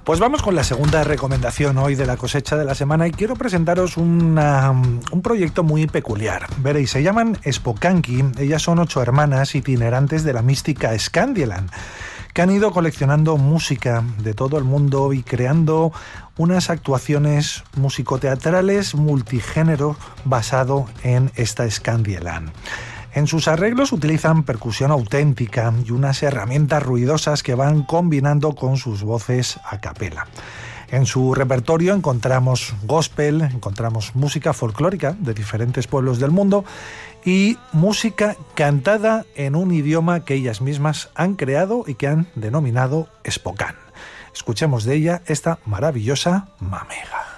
Pues vamos con la segunda recomendación hoy de la cosecha de la semana y quiero presentaros un proyecto muy peculiar. Veréis, se llaman Spokanky. Ellas son 8 hermanas itinerantes de la mística Scandieland, que han ido coleccionando música de todo el mundo y creando unas actuaciones musicoteatrales multigénero basado en esta Scandieland. En sus arreglos utilizan percusión auténtica y unas herramientas ruidosas que van combinando con sus voces a capela. En su repertorio encontramos gospel, encontramos música folclórica de diferentes pueblos del mundo y música cantada en un idioma que ellas mismas han creado y que han denominado Spokane. Escuchemos de ella esta maravillosa mamega.